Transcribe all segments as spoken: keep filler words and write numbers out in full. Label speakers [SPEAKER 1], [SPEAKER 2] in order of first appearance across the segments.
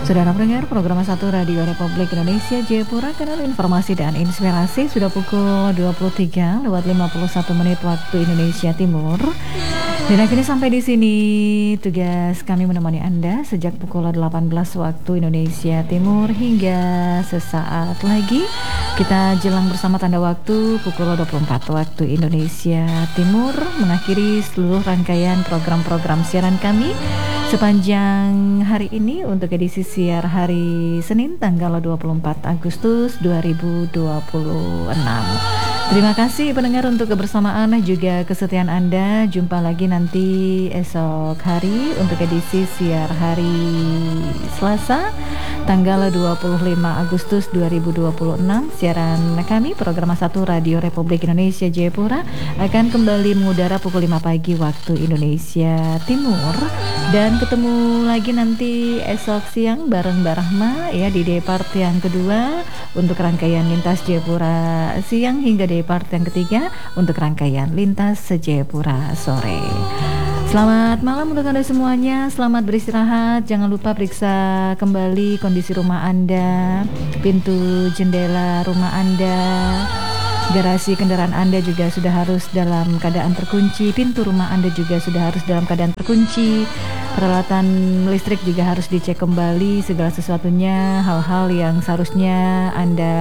[SPEAKER 1] Saudara pendengar program satu Radio Republik Indonesia Jayapura, kanal informasi dan inspirasi, sudah pukul dua puluh tiga lewat lima puluh satu menit waktu Indonesia Timur. Dan akhirnya sampai di sini tugas kami menemani Anda sejak pukul delapan belas waktu Indonesia Timur hingga sesaat lagi kita jelang bersama tanda waktu pukul dua puluh empat waktu Indonesia Timur, mengakhiri seluruh rangkaian program-program siaran kami sepanjang hari ini untuk edisi siar hari Senin tanggal dua puluh empat Agustus dua ribu dua puluh enam. Terima kasih pendengar untuk kebersamaan juga kesetiaan Anda. Jumpa lagi nanti esok hari untuk edisi siar hari Selasa tanggal dua puluh lima Agustus dua ribu dua puluh enam. Siaran kami program satu Radio Republik Indonesia Jayapura akan kembali mengudara pukul lima pagi waktu Indonesia Timur. Dan ketemu lagi nanti esok siang bareng Mbak Rahma ya di depart yang kedua untuk rangkaian lintas Jayapura siang hingga depart yang ketiga untuk rangkaian lintas Jayapura sore. Selamat malam untuk Anda semuanya, selamat beristirahat. Jangan lupa periksa kembali kondisi rumah Anda, pintu jendela rumah Anda, garasi kendaraan Anda juga sudah harus dalam keadaan terkunci, pintu rumah Anda juga sudah harus dalam keadaan terkunci, peralatan listrik juga harus dicek kembali segala sesuatunya, hal-hal yang seharusnya Anda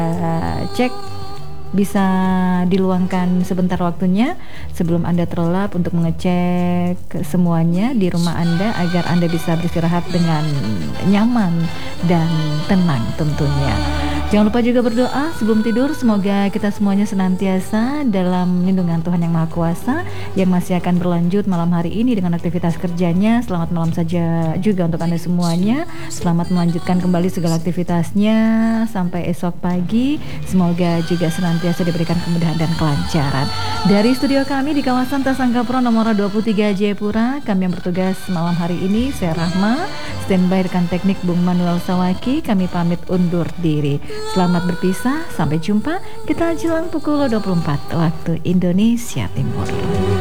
[SPEAKER 1] cek bisa diluangkan sebentar waktunya sebelum Anda terlelap untuk mengecek semuanya di rumah Anda agar Anda bisa beristirahat dengan nyaman dan tenang tentunya. Jangan lupa juga berdoa sebelum tidur, semoga kita semuanya senantiasa dalam lindungan Tuhan Yang Maha Kuasa yang masih akan berlanjut malam hari ini dengan aktivitas kerjanya. Selamat malam saja juga untuk Anda semuanya. Selamat melanjutkan kembali segala aktivitasnya sampai esok pagi. Semoga juga senantiasa diberikan kemudahan dan kelancaran. Dari studio kami di kawasan Tasangkapura nomor dua puluh tiga Jayapura, kami yang bertugas malam hari ini, saya Rahma, standby rekan teknik Bung Manuel Sawaki, kami pamit undur diri. Selamat berpisah, sampai jumpa kita jelang pukul dua puluh empat waktu Indonesia Timur.